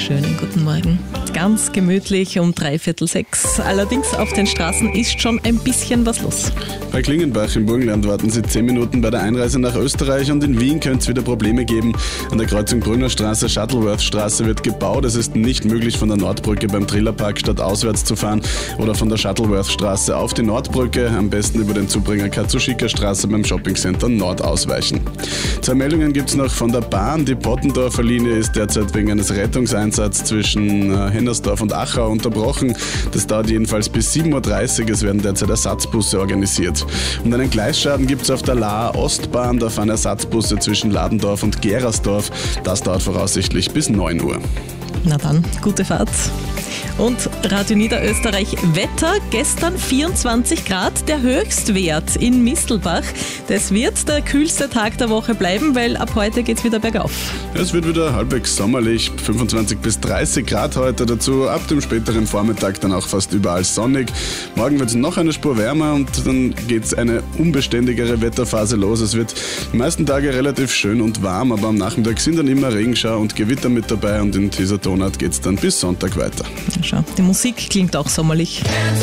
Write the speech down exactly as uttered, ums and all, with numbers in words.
Schönen guten Morgen. Ganz gemütlich um dreiviertel sechs. Allerdings auf den Straßen ist schon ein bisschen was los. Bei Klingenbach im Burgenland warten Sie zehn Minuten bei der Einreise nach Österreich und in Wien könnte es wieder Probleme geben. An der Kreuzung Brünnerstraße, Shuttleworth-Straße wird gebaut. Es ist nicht möglich, von der Nordbrücke beim Trillerpark stadtauswärts zu fahren oder von der Shuttleworth-Straße auf die Nordbrücke. Am besten über den Zubringer Katsushika-Straße beim Shoppingcenter Nord ausweichen. Zwei Meldungen gibt es noch von der Bahn. Die Pottendorfer Linie ist derzeit wegen eines Rettungseinsatzes zwischen Hennersdorf und Achau unterbrochen. Das dauert jedenfalls bis sieben Uhr dreißig. Es werden derzeit Ersatzbusse organisiert. Und einen Gleisschaden gibt es auf der Laer Ostbahn. Da fahren Ersatzbusse zwischen Ladendorf und Gerersdorf. Das dauert voraussichtlich bis neun Uhr. Na dann, gute Fahrt. Und Radio Niederösterreich Wetter, gestern vierundzwanzig Grad, der Höchstwert in Mistelbach. Das wird der kühlste Tag der Woche bleiben, weil ab heute geht es wieder bergauf. Es wird wieder halbwegs sommerlich, fünfundzwanzig bis dreißig Grad heute dazu, ab dem späteren Vormittag dann auch fast überall sonnig. Morgen wird es noch eine Spur wärmer und dann geht es eine unbeständigere Wetterphase los. Es wird die meisten Tage relativ schön und warm, aber am Nachmittag sind dann immer Regenschau und Gewitter mit dabei und in dieser Tonart geht es dann bis Sonntag weiter. Schau, die Musik klingt auch sommerlich.